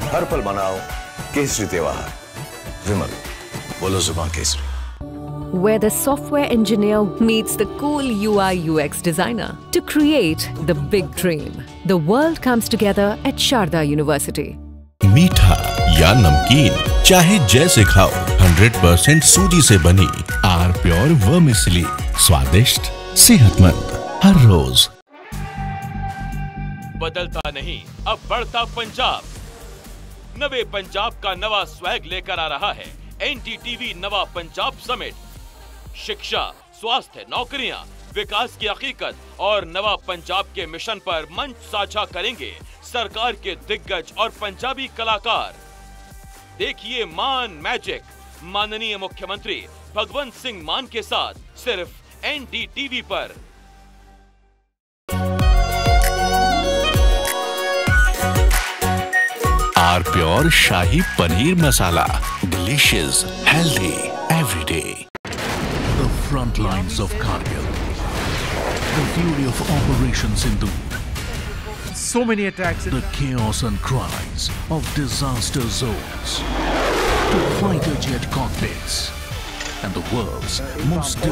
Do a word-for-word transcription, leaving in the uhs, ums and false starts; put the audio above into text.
हर पल मनाओ केसरी त्योहार। विमल, बोलो जुबान Kesari. Where the software engineer meets the cool U I U X designer to create the big dream. The world comes together at Sharda University. मीठा या नमकीन, चाहे जैसे खाओ, हंड्रेड परसेंट सूजी से बनी आर प्योर वर्मिसेली, स्वादिष्ट, सेहतमंद हर रोज। बदलता नहीं, अब बढ़ता पंजाब। नवे पंजाब का नवा स्वैग लेकर आ रहा है एन डी टी वी नवा पंजाब समिट। शिक्षा, स्वास्थ्य, नौकरियां, विकास की हकीकत और नवा पंजाब के मिशन पर मंच साझा करेंगे सरकार के दिग्गज और पंजाबी कलाकार। देखिए मान मैजिक, माननीय मुख्यमंत्री भगवंत सिंह मान के साथ सिर्फ एन डी टी वी पर। Are pure shahi paneer masala, delicious, healthy everyday. The front lines of Kargil, the fury of Operation Sindoor, so many attacks, the chaos and cries of disaster zones, to fighter jet cockpits, and the world's most